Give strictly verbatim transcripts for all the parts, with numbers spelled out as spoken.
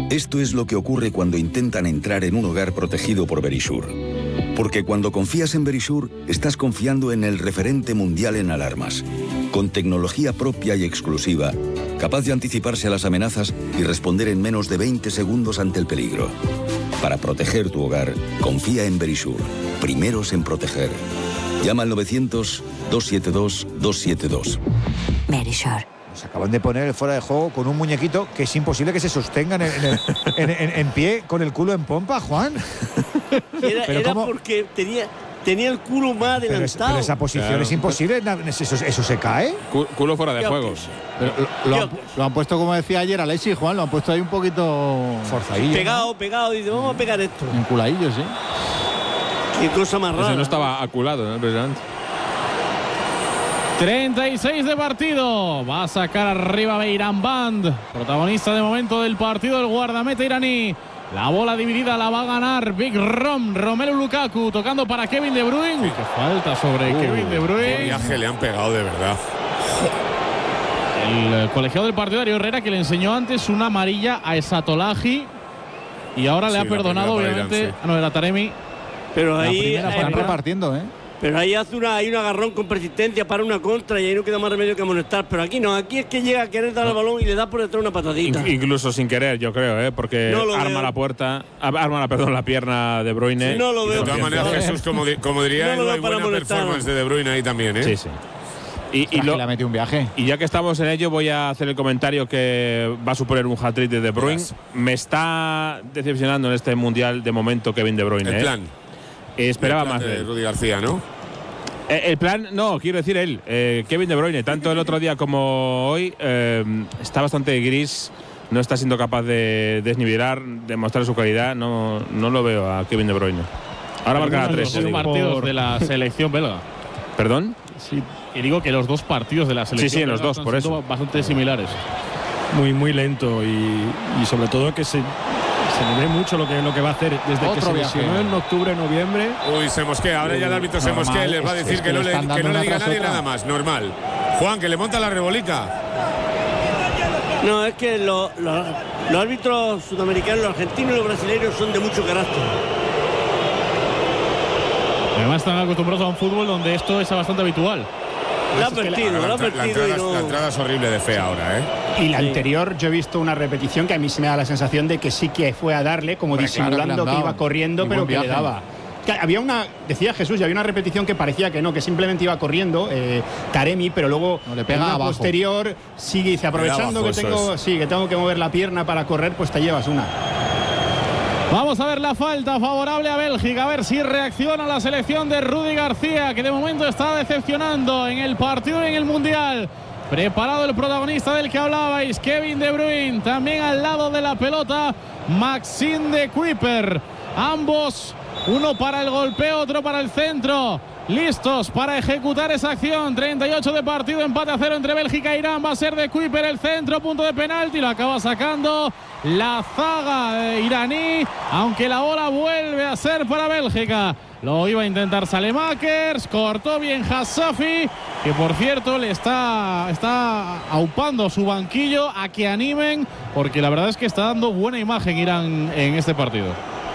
Esto es lo que ocurre cuando intentan entrar en un hogar protegido por Verisure. Porque cuando confías en Verisure, estás confiando en el referente mundial en alarmas, con tecnología propia y exclusiva, capaz de anticiparse a las amenazas y responder en menos de veinte segundos ante el peligro. Para proteger tu hogar, confía en Verisure. Primeros en proteger. Llama al novecientos, dos siete dos, dos siete dos. Verisure. Nos acaban de poner el fuera de juego con un muñequito que es imposible que se sostenga en, en, el, en, en, en pie con el culo en pompa, Juan. Era, era porque tenía, tenía el culo más adelantado. Pero, es, pero esa posición claro. es imposible. ¿Eso, ¿Eso se cae? Culo fuera de juego. Pero lo, lo, han, lo han puesto, como decía ayer Alexis, Juan, lo han puesto ahí un poquito forzadillo. Pegado, ¿no? pegado. Dice, vamos a pegar esto. Enculadillo, sí. Qué cosa más rara. Ese no estaba aculado, ¿no? Precisamente. treinta y seis de partido. Va a sacar arriba Beiran Band. Protagonista de momento del partido, el guardameta iraní. La bola dividida la va a ganar Big Rom. Romelu Lukaku tocando para Kevin De Bruyne. Uy, qué falta sobre uh, Kevin De Bruyne. Qué viaje le han pegado de verdad. El colegiado del partido, Darío Herrera, que le enseñó antes una amarilla a Esatolahi. Y ahora sí, le ha perdonado, obviamente. Irán, sí. Ah, no, era Taremi. Pero ahí están repartiendo, ¿eh? Pero ahí hace una, hay un agarrón con persistencia para una contra y ahí no queda más remedio que amonestar. Pero aquí no, aquí es que llega a querer dar el balón y le da por detrás una patadita. In, incluso sin querer, yo creo, ¿eh? Porque no arma veo. la puerta, arma la, perdón, la pierna De Bruyne. No lo veo. De todas maneras, Jesús, como, di, como diría, no, no hay buena molestar. performance de De Bruyne ahí también, ¿eh? Sí, sí. Y, y, lo, le ha metido un viaje. Y ya que estamos en ello, voy a hacer el comentario que va a suponer un hat-trick de De Bruyne. Yes. Me está decepcionando en este mundial de momento Kevin De Bruyne. El ¿eh? plan. Eh, esperaba el plan más de, de Rudy García, ¿no? Eh, el plan, no, quiero decir él, eh, Kevin De Bruyne, tanto el otro día como hoy, eh, está bastante gris, no está siendo capaz de desnivelar, de mostrar su calidad, no, no lo veo a Kevin De Bruyne. Ahora marcará tres. Los dos partidos de la selección belga. ¿Perdón? Sí, y digo que los dos partidos de la selección sí, sí, en los dos, por eso. Bastante similares. Muy, muy lento y, y sobre todo que se... Se le ve mucho lo que, lo que va a hacer desde Otro que se lesionó en octubre, noviembre. Uy, se mosquea. Ahora ya el árbitro se mosquea y les va a decir es que, que, no le, que no le diga a nadie otra. nada más. Normal. Juan, que le monta la rebolica. No, es que lo, lo, los árbitros sudamericanos, los argentinos y los brasileños son de mucho carácter. Además están acostumbrados a un fútbol donde esto es bastante habitual. La, partido, la, la, la, la, entrada, no... la entrada es horrible de fea ahora, ¿eh? Y la sí. anterior yo he visto una repetición que a mí se me da la sensación de que sí que fue a darle, como Hombre, disimulando claro que, que iba corriendo, Ningún pero que viaje. le daba. Que había una, decía Jesús, y había una repetición que parecía que no, que simplemente iba corriendo, eh, Taremi, pero luego no, le pega en una posterior sigue y dice, aprovechando abajo, que tengo, es. sí, que tengo que mover la pierna para correr, pues te llevas una. Vamos a ver la falta favorable a Bélgica, a ver si reacciona la selección de Rudy García, que de momento está decepcionando en el partido y en el Mundial. Preparado el protagonista del que hablabais, Kevin De Bruyne, también al lado de la pelota, Maxime de Kuiper. Ambos, uno para el golpeo, otro para el centro. Listos para ejecutar esa acción. treinta y ocho de partido, empate a cero entre Bélgica e Irán. Va a ser de Kuiper el centro, punto de penalti. Lo acaba sacando la zaga iraní, aunque la bola vuelve a ser para Bélgica. Lo iba a intentar Salemakers, cortó bien Hassafi, que por cierto le está, está aupando su banquillo a que animen, porque la verdad es que está dando buena imagen Irán en este partido.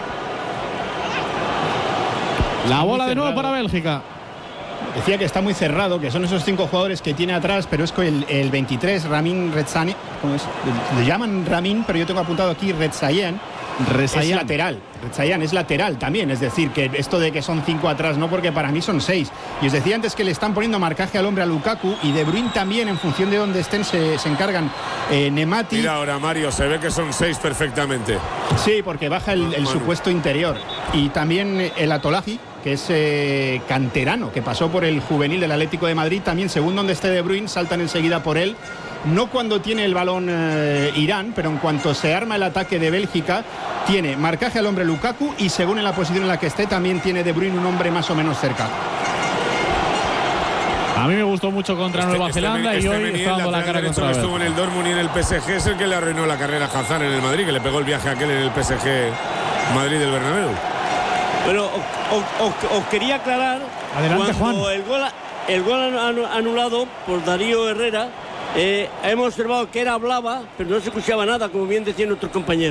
La bola de nuevo para Bélgica. Decía que está muy cerrado, que son esos cinco jugadores que tiene atrás, pero es que el, el veintitrés, Ramin Redzani, ¿cómo es? Le llaman Ramin, pero yo tengo apuntado aquí Redzayan. Es lateral, Redzayan es lateral también, es decir, que esto de que son cinco atrás, no, porque para mí son seis. Y os decía antes que le están poniendo marcaje al hombre a Lukaku, y De Bruyne también, en función de donde estén, se, se encargan eh, Nemati. Mira ahora, Mario, se ve que son seis perfectamente. Sí, porque baja el, el supuesto interior. Y también el Atolahi, que es eh, canterano, que pasó por el juvenil del Atlético de Madrid, también según donde esté De Bruyne, saltan enseguida por él. No cuando tiene el balón eh, Irán, pero en cuanto se arma el ataque de Bélgica, tiene marcaje al hombre Lukaku, y según en la posición en la que esté, también tiene De Bruyne un hombre más o menos cerca. A mí me gustó mucho contra este, Nueva este, Zelanda este y hoy está dando la cara contra que estuvo en el Dortmund y en el P S G, es el que le arruinó la carrera a Hazard en el Madrid, que le pegó el viaje a aquel en el P S G Madrid del Bernabéu. Pero os, os, os quería aclarar. Adelante, Juan. El gol, el gol anulado por Darío Herrera, eh, hemos observado que él hablaba, pero no se escuchaba nada, como bien decían nuestros compañeros.